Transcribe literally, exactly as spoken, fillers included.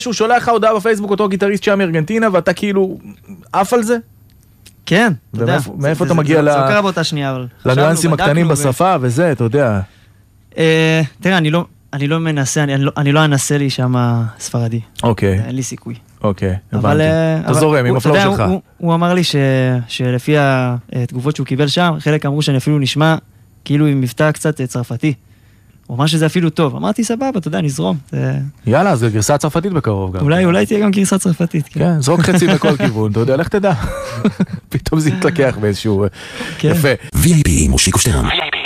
שהוא שולח לך הודעה בפייסבוק, אותו גיטריסט שם מארגנטינה, ואתה כאילו עף על זה? כן, אתה יודע. מאיפה אתה מגיע זה לא קרה באותה שנייה, אבל... לניואנסים הקטנים בשפה וזה, אתה יודע. תראה, אני לא מנסה, אני לא אנסה לי שם ספרדי. אוקיי. אין לי סיכוי. אוקיי, הבנתי. אתה זורם עם הפלואו שלך. הוא אמר לי שלפי התגובות שהוא קיבל שם, חלק אמרו שאני אפילו נשמע כאילו עם מבטא קצת צרפתי. הוא אמר שזה אפילו טוב. אמרתי, סבבה, אתה יודע, נזרום. יאללה, אז גרסה צרפתית בקרוב גם. אולי, אולי תהיה גם גרסה צרפתית. כן, זרוק חצי מכל כיוון, אתה יודע, לך תדע. פתאום זה יתלקח באיזשהו... יפה. וי איי פי מושיקו שטרן.